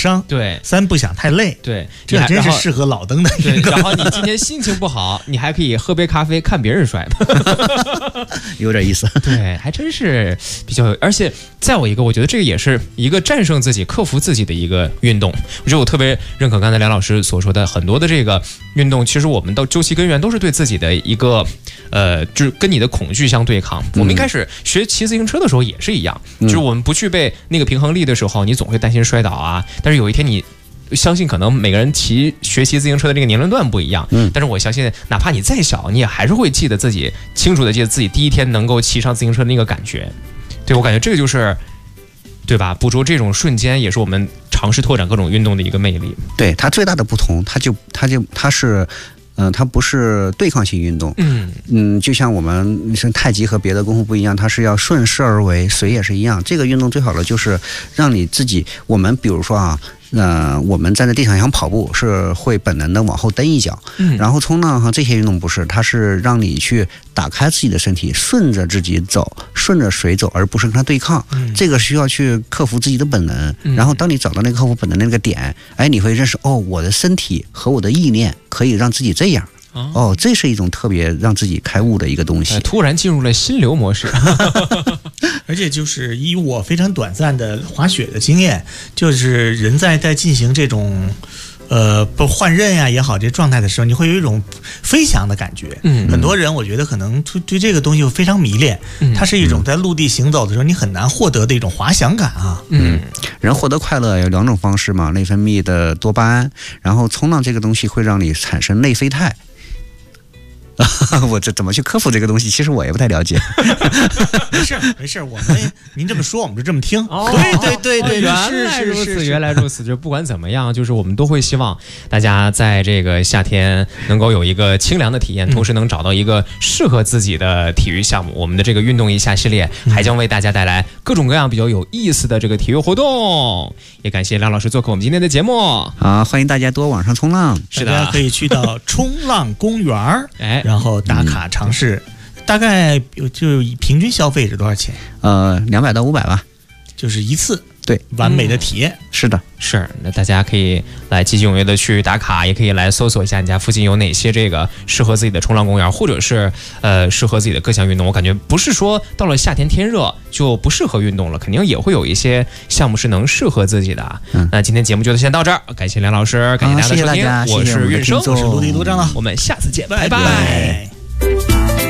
伤， 对 3不想太累， 对， 这真是适合老登的运动。 然后你今天心情不好，你还可以喝杯咖啡看别人摔， 有点意思。 对，还真是比较有，而且再有一个，我觉得这个也是一个战胜自己、克服自己的一个运动。我觉得我特别认可刚才梁老师所说的，很多的这个运动，其实我们到究其根源都是对自己的一个就是跟你的恐惧相对抗。我们一开始学骑自行车的时候也是一样，就是我们不具备那个平衡力的时候，你总会担心摔倒啊。但是有一天你相信可能每个人学习自行车的这个年龄段不一样，但是我相信哪怕你再小，你也还是会记得自己清楚的记得自己第一天能够骑上自行车的那个感觉。对，我感觉这个就是对吧，捕捉这种瞬间也是我们尝试拓展各种运动的一个魅力。 对，它最大的不同，它是它不是对抗性运动，就像我们像太极和别的功夫不一样，它是要顺势而为，水也是一样。这个运动最好的就是让你自己，我们比如说啊，我们站在地上想跑步是会本能的往后蹬一脚，然后冲浪哈这些运动不是，它是让你去打开自己的身体，顺着自己走，顺着水走，而不是跟它对抗。这个需要去克服自己的本能，然后当你找到那个克服本能的那个点，哎，你会认识哦，我的身体和我的意念可以让自己这样。哦，这是一种特别让自己开悟的一个东西， 突然进入了心流模式。 而且就是以我非常短暂的滑雪的经验，就是人在进行这种不换刃呀也好，这状态的时候，你会有一种飞翔的感觉。很多人我觉得可能对这个东西非常迷恋，它是一种在陆地行走的时候你很难获得的一种滑翔感啊。 人获得快乐有2种方式嘛，内分泌的多巴胺，然后冲浪这个东西会让你产生内啡肽。我这怎么去克服这个东西？其实我也不太了解。 没事，您这么说我们就这么听。对， 原来如此。就不管怎么样，就是我们都会希望大家在这个夏天能够有一个清凉的体验，同时能找到一个适合自己的体育项目。我们的这个运动一下系列还将为大家带来各种各样比较有意思的这个体育活动。也感谢梁老师做客我们今天的节目啊，欢迎大家多网上冲浪。 是的，大家可以去到冲浪公园，然后打卡尝试，大概就平均消费是多少钱 ？200到500吧， 就是一次。 对， 完美的体验。 是的， 是。那大家可以来积极踊跃的去打卡，也可以来搜索一下你家附近有哪些这个适合自己的冲浪公园，或者是适合自己的各项运动。我感觉不是说到了夏天天热就不适合运动了，肯定也会有一些项目是能适合自己的。那今天节目就先到这儿，感谢梁老师，感谢大家的收听，我是运生， 我是陆地陆张了， 我们下次见， 拜拜。